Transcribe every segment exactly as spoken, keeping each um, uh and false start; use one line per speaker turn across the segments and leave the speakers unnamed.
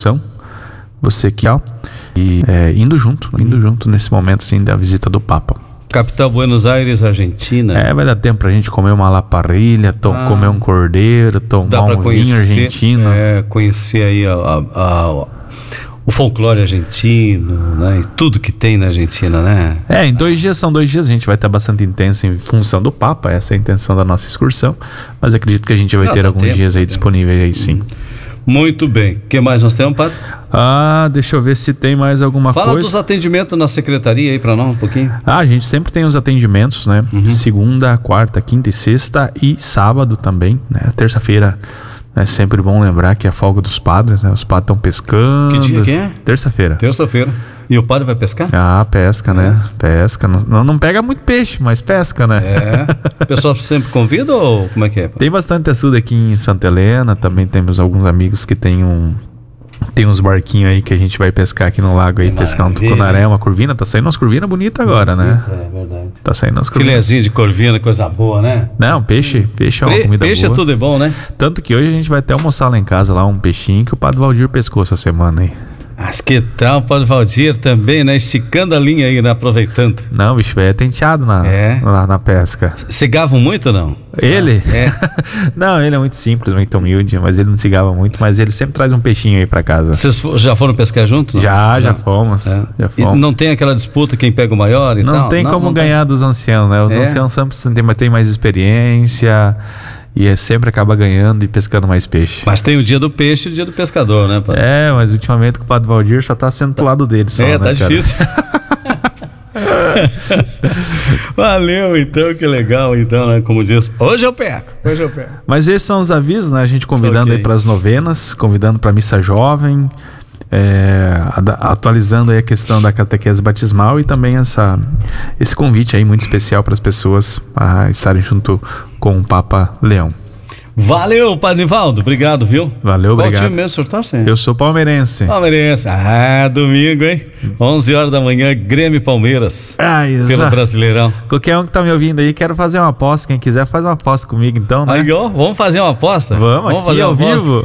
você que ó, e é, indo junto, indo junto nesse momento assim da visita do Papa.
Capital Buenos Aires, Argentina.
É, vai dar tempo pra gente comer uma laparrilha, to- ah, comer um cordeiro, tomar um conhecer, vinho argentino.
É, conhecer aí a, a, a, o folclore argentino, né? E tudo que tem na Argentina, né?
É, em dois dias, são dois dias, a gente vai estar bastante intenso em função do Papa, essa é a intenção da nossa excursão, mas acredito que a gente vai ah, ter alguns tempo, dias aí disponíveis aí sim.
Muito bem. O que mais nós temos, padre?
Ah, deixa eu ver se tem mais alguma
Fala
coisa.
Fala dos atendimentos na secretaria aí pra nós um pouquinho.
Ah, a gente sempre tem os atendimentos, né? Uhum. Segunda, quarta, quinta e sexta e sábado também, né? Terça-feira é sempre bom lembrar que é a folga dos padres, né? Os padres estão pescando.
Que dia que é?
Terça-feira.
Terça-feira. E o padre vai pescar?
Ah, pesca, é. né? Pesca. Não, não pega muito peixe, mas pesca, né?
É. O pessoal sempre convida ou como é que é?
Tem bastante açude aqui em Santa Helena. Também temos alguns amigos que tem um... Tem uns barquinhos aí que a gente vai pescar aqui no lago aí, é pescar um tucunaré, uma corvina. Tá saindo umas corvinas bonitas agora, bonita, né? É verdade. Tá saindo umas corvinas.
Filézinho de corvina, coisa boa, né?
Não, peixe, peixe é uma Pre- comida
peixe
boa.
Peixe é tudo bom, né?
Tanto que hoje a gente vai até almoçar lá em casa, lá um peixinho que o Padre Valdir pescou essa semana aí.
Acho que tal o Padre Valdir também, né? Esticando a linha aí, né? Aproveitando.
Não, o bicho é tenteado na, é. na, na pesca.
Cigavam muito ou não?
Ele?
Ah, é.
Não, ele é muito simples, muito humilde, mas ele não cigava muito, mas ele sempre traz um peixinho aí pra casa.
Vocês já foram pescar juntos?
Já, já, já fomos, é. já fomos.
E não tem aquela disputa quem pega o maior e
não
tal?
Tem não tem como não ganhar tem. dos anciãos, né? Os é. anciãos sempre têm mais experiência... E é, sempre acaba ganhando e pescando mais peixe.
Mas tem o dia do peixe e o dia do pescador, né, padre?
É, mas ultimamente com o Padre Valdir só tá sendo pro lado dele só,
É,
né,
tá cara? difícil. Valeu, então, que legal, então, né? Como diz, hoje eu pego, hoje eu pego.
Mas esses são os avisos, né? A gente convidando okay. aí para as novenas, convidando para missa jovem, é, atualizando aí a questão da catequese batismal e também essa, esse convite aí muito especial para as pessoas a estarem junto com o Papa Leão.
Valeu, Padre Nivaldo, obrigado, viu?
Valeu,
Qual
obrigado.
Qual time mesmo, senhor torce?
Eu sou palmeirense.
Palmeirense, ah, domingo, hein? onze horas da manhã, Grêmio e Palmeiras.
Ah, isso.
Pelo Brasileirão.
Qualquer um que tá me ouvindo aí, quero fazer uma aposta. Quem quiser, faz uma aposta comigo, então, né?
Aí, ó, vamos fazer uma aposta?
Vamos, vamos aqui fazer ao vivo.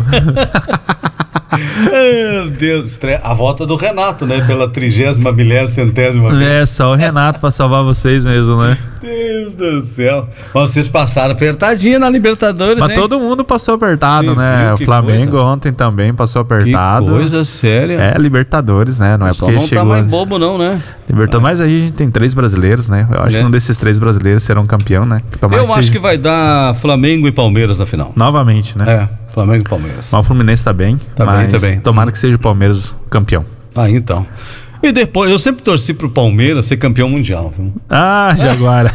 Meu Deus, a volta do Renato, né? Pela trigésima, milésima, centésima vez.
É, só o Renato pra salvar vocês mesmo, né?
Deus do céu. Mas vocês passaram apertadinho na Libertadores,
Mas
hein?
todo mundo passou apertado, Você né? O Flamengo coisa? ontem também passou apertado.
Que coisa séria.
É, Libertadores, né? Não é porque
não
chegou...
não tá mais bobo não, né?
Libertadores, é. Mas aí a gente tem três brasileiros, né? Eu acho é. que um desses três brasileiros será um campeão, né?
Tomara Eu que acho seja... que vai dar Flamengo e Palmeiras na final.
Novamente, né?
É. Flamengo e Palmeiras.
Mas o Fluminense tá bem, tá mas bem, tá bem. Tomara que seja o Palmeiras campeão.
Ah, então. E depois, eu sempre torci pro Palmeiras ser campeão mundial. Viu?
Ah, Jaguara.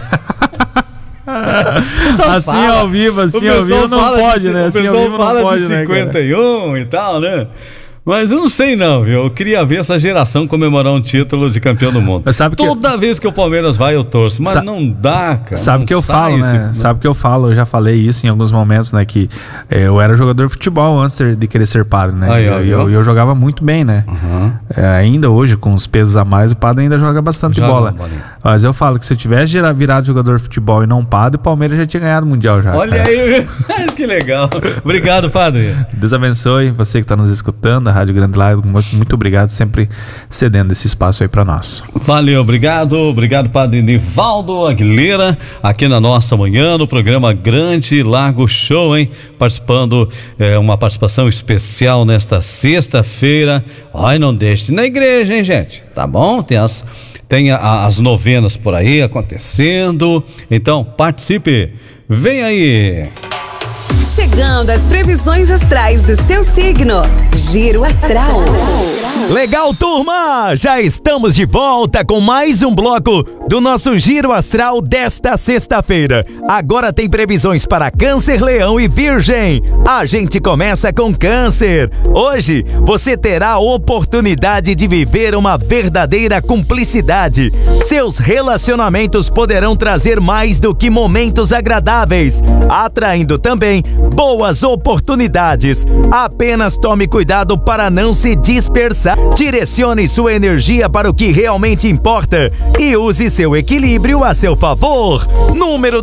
assim fala, ao vivo, assim ao vivo não pode,
de,
né? Assim
o pessoal
ao vivo
fala
não pode,
de cinquenta e um, né, e tal, né? Mas eu não sei não, viu? Eu queria ver essa geração comemorar um título de campeão do mundo. Sabe Toda que... vez que o Palmeiras vai, eu torço. Mas Sa... não dá, cara.
Sabe o que eu falo, esse... né? Sabe o que eu falo? Eu já falei isso em alguns momentos, né? Que é, eu era jogador de futebol antes de querer ser padre, né?
Aí,
eu,
ó,
eu, eu jogava muito bem, né?
Uhum.
É, ainda hoje, com os pesos a mais, o padre ainda joga bastante já bola. Não, mas eu falo que se eu tivesse virado jogador de futebol e não padre, o Palmeiras já tinha ganhado o Mundial já.
Olha cara. aí, que legal. Obrigado, padre.
Deus abençoe você que está nos escutando, a Rádio Grande Lago. Muito, muito obrigado, sempre cedendo esse espaço aí para nós.
Valeu, obrigado, obrigado, Padre Nivaldo Aguilera, aqui na nossa manhã, no programa Grande Lago Show, hein? Participando, é, uma participação especial nesta sexta-feira. Ai, não deixe na igreja, hein, gente? Tá bom? Tem as, tem a, as novenas por aí acontecendo, então participe. Vem aí!
Chegando às previsões astrais do seu signo. Giro Astral.
Legal, turma! Já estamos de volta com mais um bloco do nosso Giro Astral desta sexta-feira. Agora tem previsões para Câncer, Leão e Virgem. A gente começa com Câncer. Hoje você terá a oportunidade de viver uma verdadeira cumplicidade. Seus relacionamentos poderão trazer mais do que momentos agradáveis, atraindo também boas oportunidades. Apenas tome cuidado para não se dispersar. Direcione sua energia para o que realmente importa e use seu equilíbrio a seu favor. Número